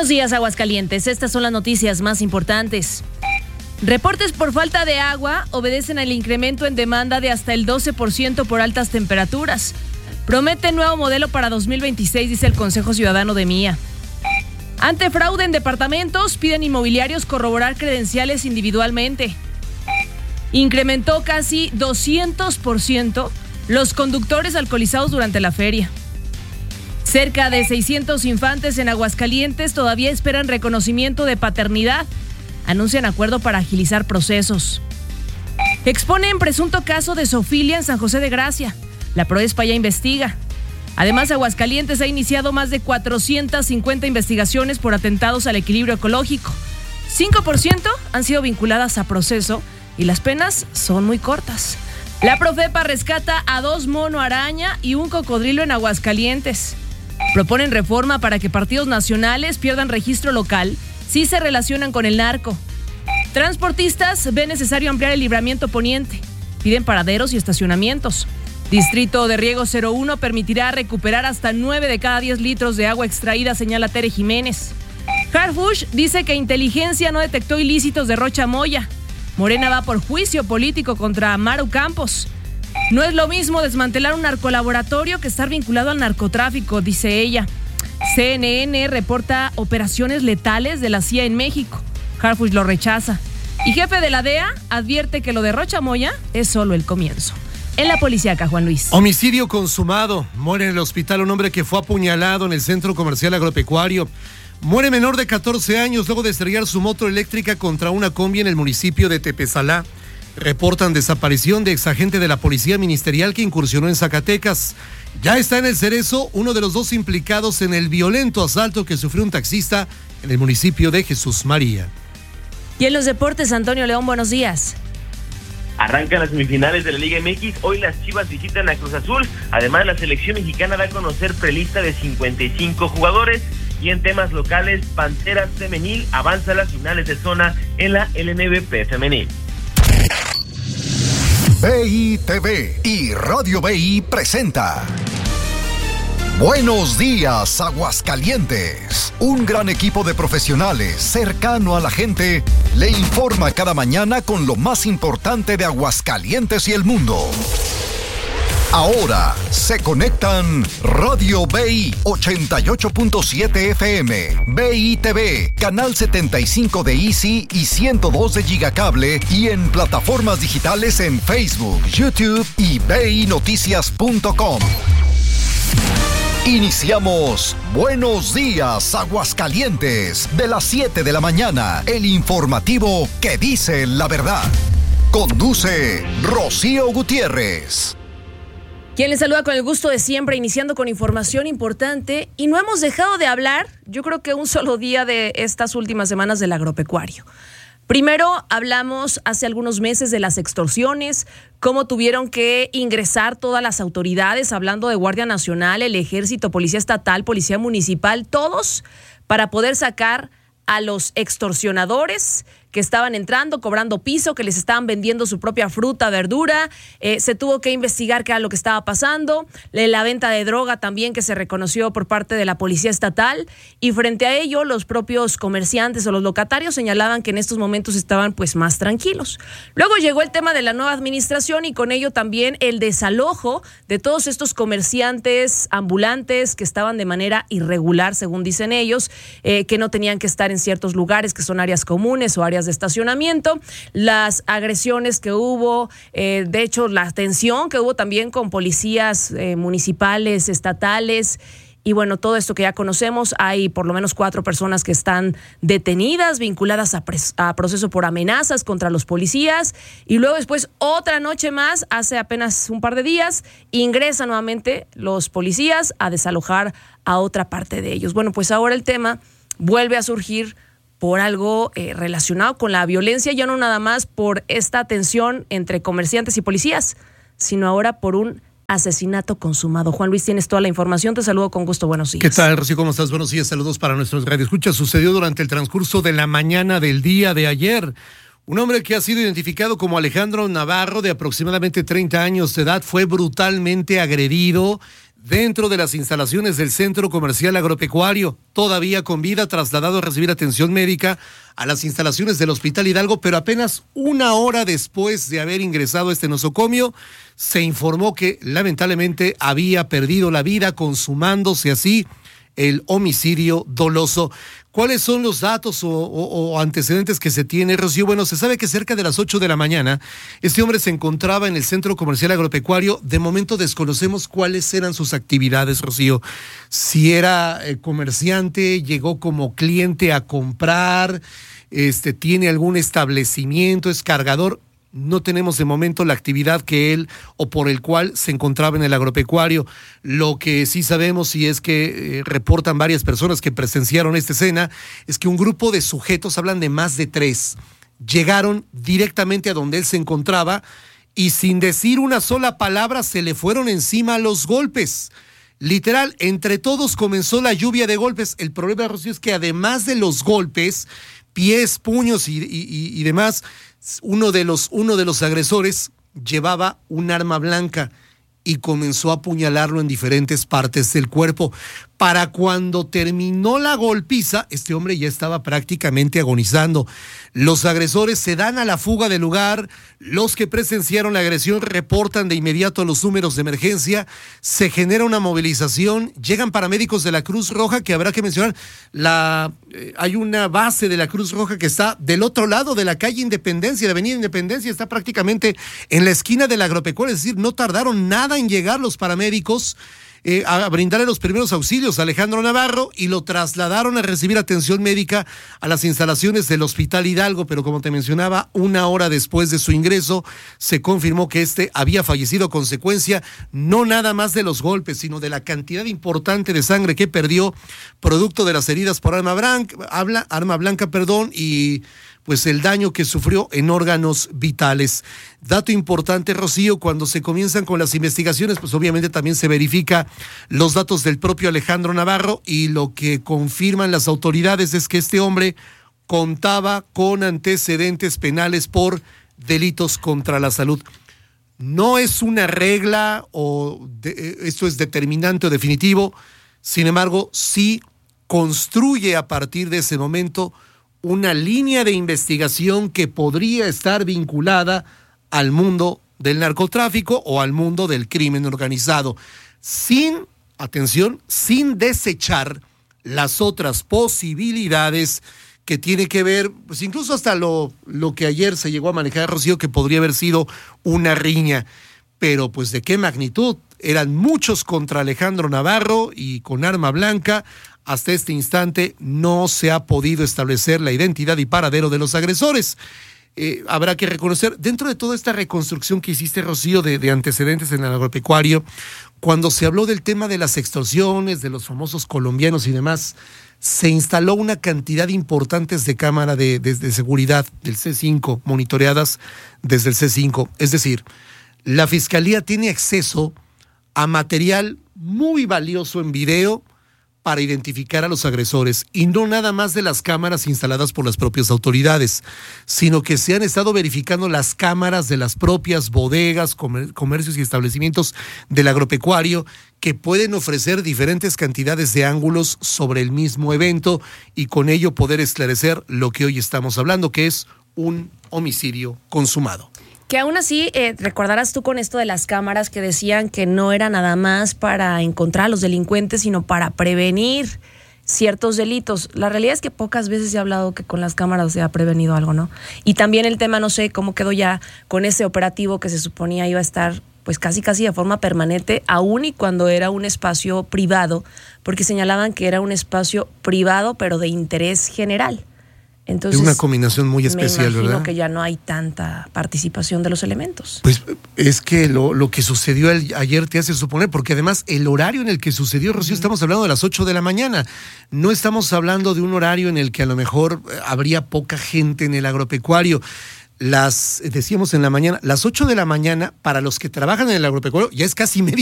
Buenos días, Aguascalientes. Estas son las noticias más importantes. Reportes por falta de agua obedecen al incremento en demanda de hasta el 12% por altas temperaturas. Promete nuevo modelo para 2026, dice el Consejo Ciudadano de Mía. Ante fraude en departamentos, piden inmobiliarios corroborar credenciales individualmente. Incrementó casi 200% los conductores alcoholizados durante la feria. Cerca de 600 infantes en Aguascalientes todavía esperan reconocimiento de paternidad. Anuncian acuerdo para agilizar procesos. Exponen presunto caso de zoofilia en San José de Gracia. La Proespa ya investiga. Además, Aguascalientes ha iniciado más de 450 investigaciones por atentados al equilibrio ecológico. 5% han sido vinculadas a proceso y las penas son muy cortas. La Profepa rescata a 2 mono araña y un cocodrilo en Aguascalientes. Proponen reforma para que partidos nacionales pierdan registro local si se relacionan con el narco. Transportistas ven necesario ampliar el libramiento poniente. Piden paraderos y estacionamientos. Distrito de Riego 01 permitirá recuperar hasta 9 de cada 10 litros de agua extraída, señala Tere Jiménez. Harfuch dice que inteligencia no detectó ilícitos de Rocha Moya. Morena va por juicio político contra Maru Campos. No es lo mismo desmantelar un narcolaboratorio que estar vinculado al narcotráfico, dice ella. CNN reporta operaciones letales de la CIA en México. Harfuch lo rechaza. Y jefe de la DEA advierte que lo de Rocha Moya es solo el comienzo. En la policíaca, Juan Luis. Homicidio consumado. Muere en el hospital un hombre que fue apuñalado en el centro comercial agropecuario. Muere menor de 14 años luego de estrellar su moto eléctrica contra una combi en el municipio de Tepezalá. Reportan desaparición de exagente de la policía ministerial que incursionó en Zacatecas. Ya está en el Cerezo uno de los 2 implicados en el violento asalto que sufrió un taxista en el municipio de Jesús María. Y en los deportes, Antonio León, buenos días. Arrancan las semifinales de la Liga MX. Hoy las Chivas visitan a Cruz Azul. Además, la selección mexicana da a conocer prelista de 55 jugadores. Y en temas locales, Panteras Femenil avanza a las finales de zona en la LNBP Femenil. BI TV y Radio BI presenta Buenos días, Aguascalientes. Un gran equipo de profesionales cercano a la gente le informa cada mañana con lo más importante de Aguascalientes y el mundo. Ahora se conectan Radio BI 88.7 FM, BI TV, Canal 75 de Easy y 102 de Gigacable y en plataformas digitales en Facebook, YouTube y BINoticias.com. Iniciamos Buenos Días, Aguascalientes, de las 7 de la mañana, el informativo que dice la verdad. Conduce Rocío Gutiérrez. Quien les saluda con el gusto de siempre, iniciando con información importante. Y no hemos dejado de hablar, yo creo que un solo día de estas últimas semanas del agropecuario. Primero hablamos hace algunos meses de las extorsiones, cómo tuvieron que ingresar todas las autoridades, hablando de Guardia Nacional, el Ejército, Policía Estatal, Policía Municipal, todos para poder sacar a los extorsionadores que estaban entrando, cobrando piso, que les estaban vendiendo su propia fruta, verdura. Se tuvo que investigar qué era lo que estaba pasando. La venta de droga también, que se reconoció por parte de la Policía Estatal. Y frente a ello, los propios comerciantes o los locatarios señalaban que en estos momentos estaban pues más tranquilos. Luego llegó el tema de la nueva administración y con ello también el desalojo de todos estos comerciantes ambulantes que estaban de manera irregular, según dicen ellos, que no tenían que estar en ciertos lugares que son áreas comunes o áreas de estacionamiento, las agresiones que hubo, de hecho la tensión que hubo también con policías municipales, estatales, y bueno, todo esto que ya conocemos. Hay por lo menos 4 personas que están detenidas, vinculadas a proceso por amenazas contra los policías, y luego después otra noche más, hace apenas un par de días, ingresan nuevamente los policías a desalojar a otra parte de ellos. Bueno, pues ahora el tema vuelve a surgir por algo relacionado con la violencia, ya no nada más por esta tensión entre comerciantes y policías, sino ahora por un asesinato consumado. Juan Luis, tienes toda la información, te saludo con gusto, buenos días. ¿Qué tal, Rocío? ¿Cómo estás? Buenos días, saludos para nuestros radioescuchas. Sucedió durante el transcurso de la mañana del día de ayer. Un hombre que ha sido identificado como Alejandro Navarro, de aproximadamente 30 años de edad, fue brutalmente agredido dentro de las instalaciones del Centro Comercial Agropecuario, todavía con vida, trasladado a recibir atención médica a las instalaciones del Hospital Hidalgo, pero apenas una hora después de haber ingresado a este nosocomio, se informó que lamentablemente había perdido la vida, consumándose así el homicidio doloso. ¿Cuáles son los datos o antecedentes que se tiene, Rocío? Bueno, se sabe que cerca de las 8 de la mañana este hombre se encontraba en el Centro Comercial Agropecuario. De momento desconocemos cuáles eran sus actividades, Rocío. Si era comerciante, llegó como cliente a comprar, tiene algún establecimiento, es cargador. No tenemos de momento la actividad que él o por el cual se encontraba en el agropecuario. Lo que sí sabemos, y es que reportan varias personas que presenciaron esta escena, es que un grupo de sujetos, hablan de más de 3, llegaron directamente a donde él se encontraba y sin decir una sola palabra se le fueron encima a los golpes. Literal, entre todos comenzó la lluvia de golpes. El problema, Rocío, es que además de los golpes, pies, puños y demás, uno de los agresores llevaba un arma blanca y comenzó a apuñalarlo en diferentes partes del cuerpo. Para cuando terminó la golpiza, este hombre ya estaba prácticamente agonizando. Los agresores se dan a la fuga del lugar. Los que presenciaron la agresión reportan de inmediato los números de emergencia. Se genera una movilización. Llegan paramédicos de la Cruz Roja, que habrá que mencionar. Hay una base de la Cruz Roja que está del otro lado de la calle Independencia, de Avenida Independencia. Está prácticamente en la esquina del agropecuario. Es decir, no tardaron nada en llegar los paramédicos a brindarle los primeros auxilios a Alejandro Navarro y lo trasladaron a recibir atención médica a las instalaciones del Hospital Hidalgo, pero como te mencionaba, una hora después de su ingreso se confirmó que había fallecido a consecuencia no nada más de los golpes, sino de la cantidad importante de sangre que perdió producto de las heridas por arma blanca, y pues el daño que sufrió en órganos vitales. Dato importante, Rocío, cuando se comienzan con las investigaciones, pues obviamente también se verifica los datos del propio Alejandro Navarro, y lo que confirman las autoridades es que este hombre contaba con antecedentes penales por delitos contra la salud. No es una regla esto es determinante o definitivo, sin embargo, sí construye a partir de ese momento una línea de investigación que podría estar vinculada al mundo del narcotráfico o al mundo del crimen organizado, sin desechar las otras posibilidades que tiene que ver, pues incluso hasta lo que ayer se llegó a manejar, Rocío, que podría haber sido una riña. Pero pues de qué magnitud, eran muchos contra Alejandro Navarro y con arma blanca. Hasta este instante no se ha podido establecer la identidad y paradero de los agresores. Habrá que reconocer, dentro de toda esta reconstrucción que hiciste, Rocío, de antecedentes en el agropecuario, cuando se habló del tema de las extorsiones, de los famosos colombianos y demás, se instaló una cantidad importante de cámaras de seguridad del C5, monitoreadas desde el C5. Es decir, la Fiscalía tiene acceso a material muy valioso en video para identificar a los agresores, y no nada más de las cámaras instaladas por las propias autoridades, sino que se han estado verificando las cámaras de las propias bodegas, comercios y establecimientos del agropecuario, que pueden ofrecer diferentes cantidades de ángulos sobre el mismo evento y con ello poder esclarecer lo que hoy estamos hablando, que es un homicidio consumado. Que aún así, recordarás tú con esto de las cámaras que decían que no era nada más para encontrar a los delincuentes, sino para prevenir ciertos delitos. La realidad es que pocas veces se ha hablado que con las cámaras se ha prevenido algo, ¿no? Y también el tema, no sé cómo quedó ya con ese operativo que se suponía iba a estar pues casi de forma permanente, aún y cuando era un espacio privado, porque señalaban que era un espacio privado pero de interés general. Entonces, es una combinación muy especial, me imagino, ¿verdad? Que ya no hay tanta participación de los elementos. Pues es que lo que sucedió ayer te hace suponer, porque además el horario en el que sucedió, Rocío, estamos hablando de las 8 de la mañana. No estamos hablando de un horario en el que a lo mejor habría poca gente en el agropecuario. Decíamos en la mañana, las 8 de la mañana, para los que trabajan en el agropecuario, ya es casi medio